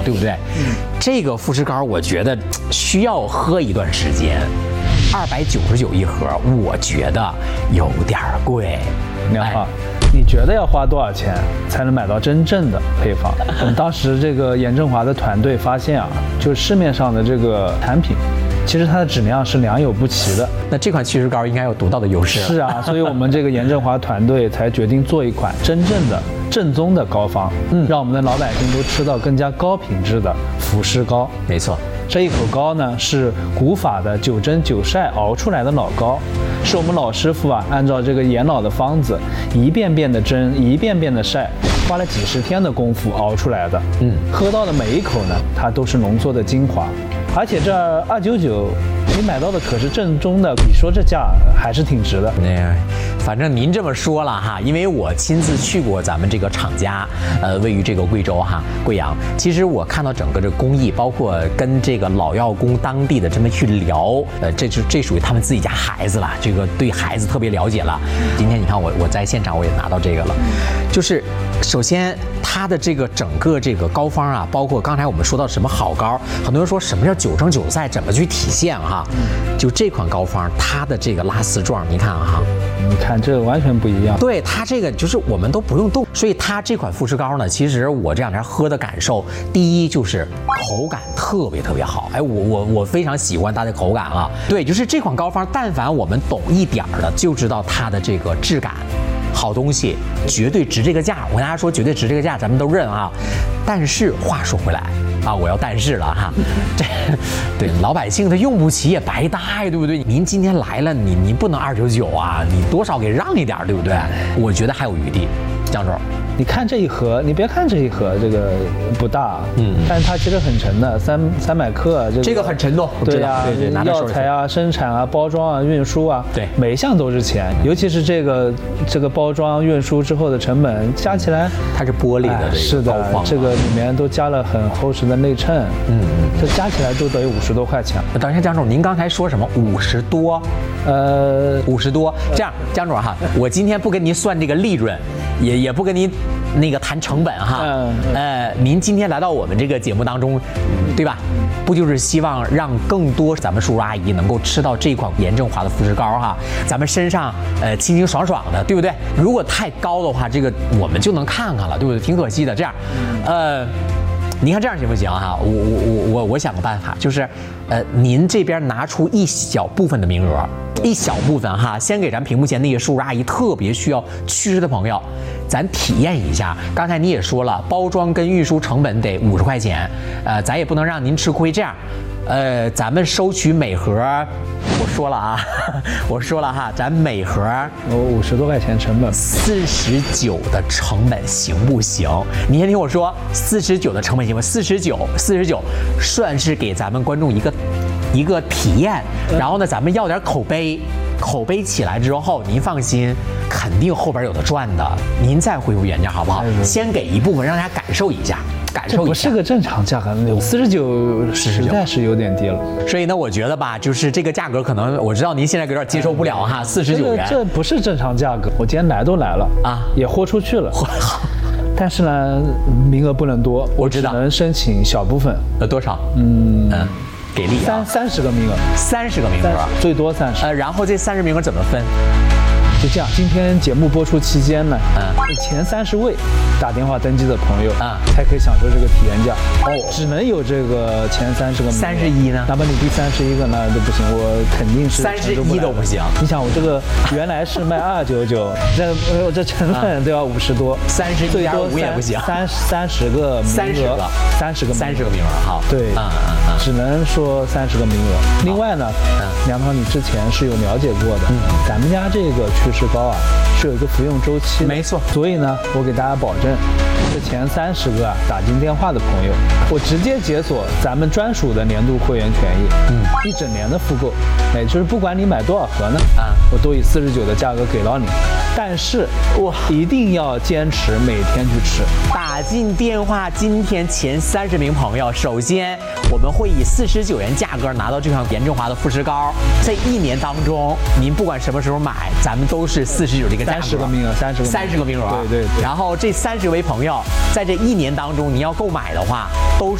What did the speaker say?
对不对？这个富士膏我觉得需要喝一段时间，299一盒，我觉得有点贵。 娘话，你觉得要花多少钱才能买到真正的配方？我们当时这个严正华的团队发现啊，就市面上的这个产品，其实它的质量是良莠不齐的。 那这款祛湿膏应该有独到的优势。 是啊，所以我们这个严正华团队才决定做一款真正的正宗的膏方，让我们的老百姓都吃到更加高品质的富士膏。 没错。 这一口膏呢是古法的9蒸9晒熬出来的老膏，是我们老师傅啊按照这个严老的方子一遍遍的蒸，一遍遍的晒，花了几十天的功夫熬出来的。喝到的每一口呢，它都是浓缩的精华，而且这299你买到的可是正宗的，你说这价还是挺值的。 反正您这么说了哈，因为我亲自去过咱们这个厂家，位于这个贵州哈贵阳。其实我看到整个这个工艺，包括跟这个老药工当地的这么去聊，这属于他们自己家孩子了，这个对孩子特别了解了。今天你看我在现场我也拿到这个了，就是首先它的这个整个这个膏方啊，包括刚才我们说到什么好膏，很多人说什么叫9蒸9晒，怎么去体现哈？就这款膏方，它的这个拉丝状，你看哈。 你看这个完全不一样， 对它这个就是我们都不用动，所以它这款富士膏呢，其实我这两天喝的感受，第一就是口感特别好，哎，我非常喜欢它的口感啊，对，就是这款膏方，但凡我们懂一点的，就知道它的这个质感，好东西绝对值这个价，我跟大家说绝对值这个价，咱们都认啊，但是话说回来。啊，我要但是了哈，这对老百姓他用不起也白带，对不对？您今天来了，你不能299啊，你多少给让一点，对不对？我觉得还有余地，江总。 你看这一盒，你别看这一盒这个不大，但是它其实很沉的，300克， 这个很沉重， 对呀，药材啊、生产啊、包装啊、运输啊， 对， 每一项都是钱，尤其是这个包装、运输之后的成本加起来， 它是玻璃的， 是的，这个里面都加了很厚实的内衬，这加起来都得有50多块钱。 等一下，江总，您刚才说什么50多？50多，这样，江总哈，我今天不跟您算这个利润，也不跟您那个谈成本哈，您今天来到我们这个节目当中，对吧？不就是希望让更多咱们叔叔阿姨能够吃到这款严正华的富士膏哈，咱们身上清清爽爽的，对不对？如果太高的话，这个我们就能看看了，对不对？挺可惜的。这样，您看这样行不行哈？我想个办法，就是您这边拿出一小部分的名额，一小部分哈，先给咱屏幕前那些叔叔阿姨特别需要祛湿的朋友，咱体验一下。刚才你也说了，包装跟运输成本得50块钱，咱也不能让您吃亏。这样，咱们收取每盒，我说了啊，我说了哈，咱每盒 50多块钱成本 ，49的成本行不行？你先听我说，49的成本行不行？49算是给咱们观众一个体验，然后呢，咱们要点口碑起来之后，您放心，肯定后边有的赚的。您再恢复原价好不好？先给一部分让大家感受一下。这不是个正常价格，49实在是有点低了。 所以呢，我觉得吧，就是这个价格可能我知道您现在有点接受不了哈，49元， 这不是正常价格。我今天来都来了啊，也豁出去了。但是呢，名额不能多，我只能申请小部分。 多少？给力啊 ！30个名额 ，30个名额， 最多30。 然后这30名额怎么分？ 就这样，今天节目播出期间呢，前30位打电话登记的朋友才可以享受这个体验价只能有这个前30个名额。 31呢？ 哪怕你第31个那都不行，我肯定是 31都不行。 你想我这个原来是卖299，这成本都要50多 ，31最多5也不行 ，30个名额，30个名额， 好， 对，只能说30个名额。另外呢，梁涛你之前是有了解过的，咱们家这个祛湿膏啊是有一个服用周期的， 没错。 所以呢，我给大家保证，这前30个打进电话的朋友，我直接解锁咱们专属的年度会员权益，1整年的复购，就是不管你买多少盒呢，我都以49的价格给到你，但是我一定要坚持每天去吃。 打进电话，今天前30名朋友，首先我们会以49元价格拿到这款严正华的富士膏，在1年当中，您不管什么时候买，咱们都是49这个价格 ，30个名额 ，30个名额， 对。 然后这30位朋友，在这1年当中，您要购买的话，都是